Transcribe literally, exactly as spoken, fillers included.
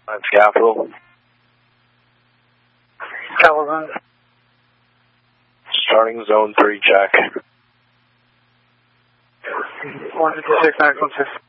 That's Capital. Capital. Starting zone three check. one fifty-six, nine one six.